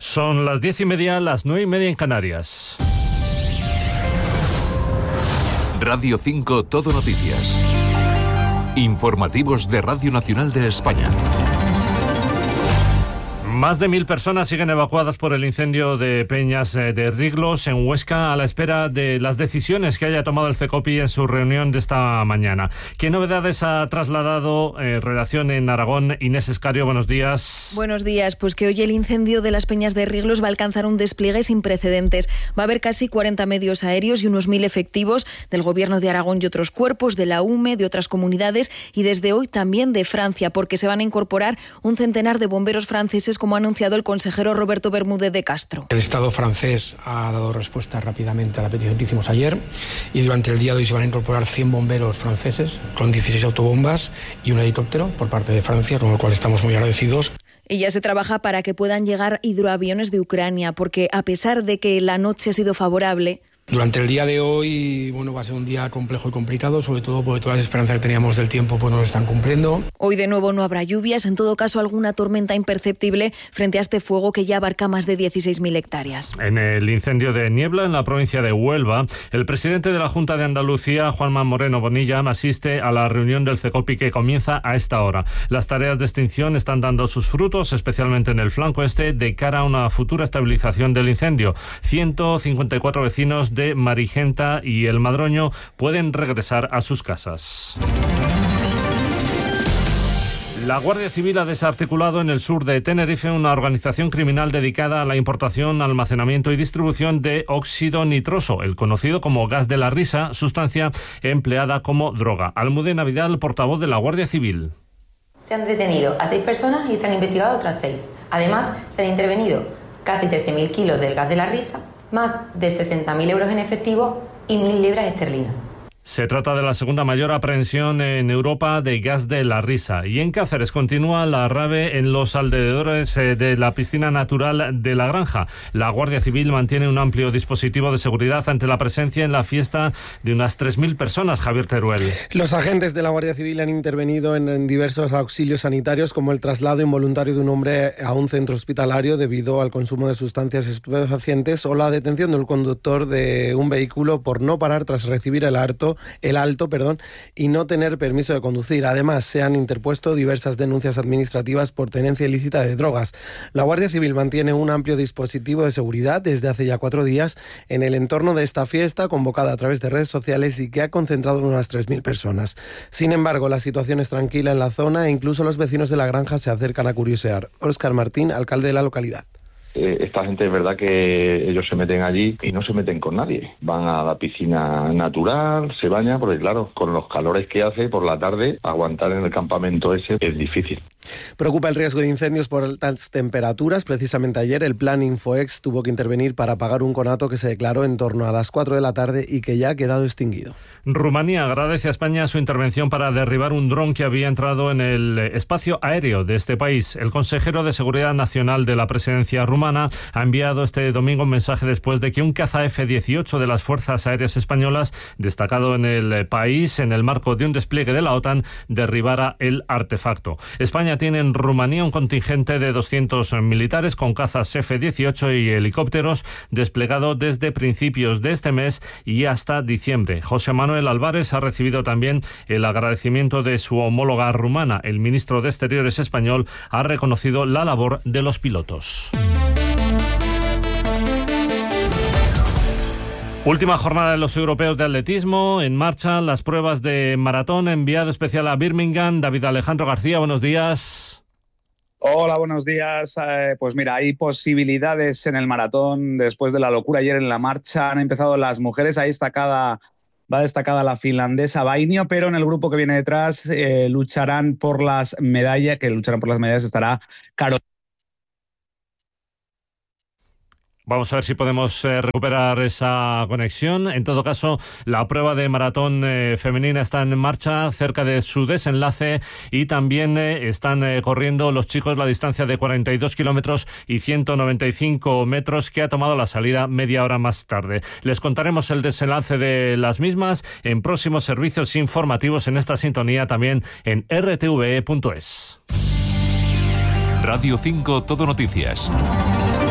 Son las 10:30, las 9:30 en Canarias. Radio 5 Todo Noticias. Informativos de Radio Nacional de España. Más de 1.000 personas siguen evacuadas por el incendio de Peñas de Riglos en Huesca a la espera de las decisiones que haya tomado el CECOPI en su reunión de esta mañana. ¿Qué novedades ha trasladado redacción en Aragón? Inés Escario, buenos días. Buenos días. Pues que hoy el incendio de las Peñas de Riglos va a alcanzar un despliegue sin precedentes. Va a haber casi 40 medios aéreos y unos 1.000 efectivos del Gobierno de Aragón y otros cuerpos, de la UME, de otras comunidades y desde hoy también de Francia, porque se van a incorporar un centenar de bomberos franceses, como ha anunciado el consejero Roberto Bermúdez de Castro. El Estado francés ha dado respuesta rápidamente a la petición que hicimos ayer y durante el día de hoy se van a incorporar 100 bomberos franceses con 16 autobombas y un helicóptero por parte de Francia, con lo cual estamos muy agradecidos. Y ya se trabaja para que puedan llegar hidroaviones de Ucrania, porque a pesar de que la noche ha sido favorable, durante el día de hoy, va a ser un día complejo y complicado, sobre todo porque todas las esperanzas que teníamos del tiempo no lo están cumpliendo. Hoy de nuevo no habrá lluvias, en todo caso alguna tormenta imperceptible frente a este fuego que ya abarca más de 16.000 hectáreas. En el incendio de Niebla, en la provincia de Huelva, el presidente de la Junta de Andalucía, Juanma Moreno Bonilla, asiste a la reunión del CECOPI que comienza a esta hora. Las tareas de extinción están dando sus frutos, especialmente en el flanco este, de cara a una futura estabilización del incendio. 154 vecinos de Marigenta y El Madroño pueden regresar a sus casas. La Guardia Civil ha desarticulado en el sur de Tenerife una organización criminal dedicada a la importación, almacenamiento y distribución de óxido nitroso, el conocido como gas de la risa, sustancia empleada como droga. Almudena Vidal, portavoz de la Guardia Civil. Se han detenido a 6 personas y se han investigado otras 6. Además, se han intervenido casi 13.000 kilos del gas de la risa, más de 60.000 euros en efectivo y 1.000 libras esterlinas. Se trata de la segunda mayor aprehensión en Europa de gas de la risa. Y en Cáceres continúa la rave en los alrededores de la piscina natural de La Granja. La Guardia Civil mantiene un amplio dispositivo de seguridad ante la presencia en la fiesta de unas 3.000 personas. Javier Teruel. Los agentes de la Guardia Civil han intervenido en diversos auxilios sanitarios, como el traslado involuntario de un hombre a un centro hospitalario debido al consumo de sustancias estupefacientes o la detención del conductor de un vehículo por no parar tras recibir el alto y no tener permiso de conducir. Además, se han interpuesto diversas denuncias administrativas por tenencia ilícita de drogas. La Guardia Civil mantiene un amplio dispositivo de seguridad desde hace ya 4 días en el entorno de esta fiesta, convocada a través de redes sociales y que ha concentrado unas 3.000 personas. Sin embargo, la situación es tranquila en la zona e incluso los vecinos de La Granja se acercan a curiosear. Óscar Martín, alcalde de la localidad. Esta gente es verdad que ellos se meten allí y no se meten con nadie. Van a la piscina natural, se bañan, porque claro, con los calores que hace por la tarde, aguantar en el campamento ese es difícil. Preocupa el riesgo de incendios por altas temperaturas. Precisamente ayer el Plan Infoex tuvo que intervenir para apagar un conato que se declaró en torno a las 4 de la tarde y que ya ha quedado extinguido. Rumanía agradece a España su intervención para derribar un dron que había entrado en el espacio aéreo de este país. El consejero de Seguridad Nacional de la presidencia rumana ha enviado este domingo un mensaje después de que un caza F-18 de las Fuerzas Aéreas Españolas, destacado en el país en el marco de un despliegue de la OTAN, derribara el artefacto. España tiene en Rumanía un contingente de 200 militares con cazas F-18 y helicópteros desplegado desde principios de este mes y hasta diciembre. José Manuel Álvarez ha recibido también el agradecimiento de su homóloga rumana. El ministro de Exteriores español ha reconocido la labor de los pilotos. Última jornada de los europeos de atletismo. En marcha las pruebas de maratón. Enviado especial a Birmingham, David Alejandro García, buenos días. Hola, buenos días. Pues mira, hay posibilidades en el maratón. Después de la locura ayer en la marcha han empezado las mujeres. Va destacada la finlandesa Vainio, pero en el grupo que viene detrás lucharán por las medallas. Estará Carolina. Vamos a ver si podemos recuperar esa conexión. En todo caso, la prueba de maratón femenina está en marcha cerca de su desenlace y también están corriendo los chicos la distancia de 42 kilómetros y 195 metros que ha tomado la salida media hora más tarde. Les contaremos el desenlace de las mismas en próximos servicios informativos en esta sintonía, también en rtve.es. Radio 5 Todo Noticias.